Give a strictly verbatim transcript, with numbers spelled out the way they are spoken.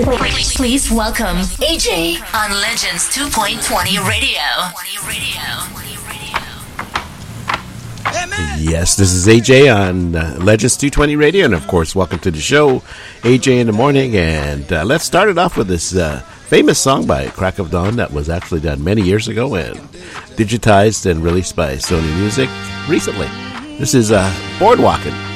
Please welcome A J on Legends two point twenty Radio. Yes, this is A J on uh, Legends two twenty Radio, and of course, welcome to the show, A J in the Morning. And uh, let's start it off with this uh, famous song by Crack of Dawn that was actually done many years ago and digitized and released by Sony Music recently. This is uh, Boardwalkin'.